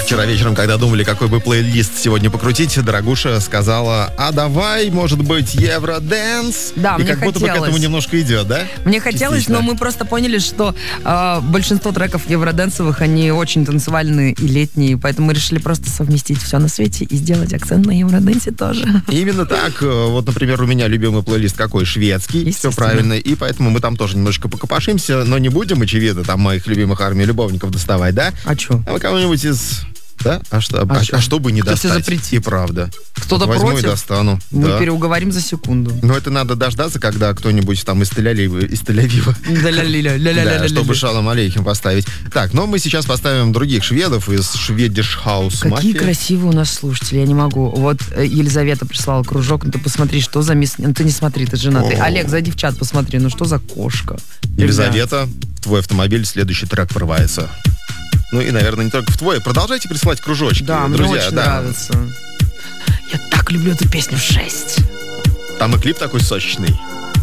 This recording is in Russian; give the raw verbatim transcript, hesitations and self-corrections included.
Вчера вечером, когда думали, какой бы плейлист сегодня покрутить, дорогуша сказала, а давай, может быть, Евродэнс? Да, И мне как будто бы к хотелось. этому немножко идет, да? Мне хотелось, Частично. но мы просто поняли, что э, большинство треков евродэнсовых, они очень танцевальные и летние, поэтому мы решили просто совместить все на свете и сделать акцент на евродэнсе тоже. Именно так. Вот, например, у меня любимый плейлист какой? Шведский. Все Естественно. правильно. И поэтому мы там тоже немножко покопошимся, но не будем, очевидно, там моих любимых армий любовников доставать, да? А чё? А мы кого-нибудь из... Да? А что, а, А чё? а что бы не Кто тебе достать? запретит? И правда. Кто-то Вот возьму против? и достану. Мы Да. переуговорим за секунду. Но это надо дождаться, когда кто-нибудь там из Тель-Авива, из Тель-Авива да, чтобы шалом алейхим поставить. Так, но мы сейчас поставим других шведов из Swedish House Какие Mafia. красивые у нас слушатели, я не могу. Вот э, Елизавета прислала кружок, ну ты посмотри, что за мисс... Ну ты не смотри, ты женатый. О. Олег, зайди в чат, посмотри, ну что за кошка. Елизавета, в твой автомобиль следующий трек врывается. Ну и, наверное, не только в твой. Продолжайте присылать кружочки, Да, мне друзья. очень да. нравится. Я так люблю эту песню в шесть. Там и клип такой сочный.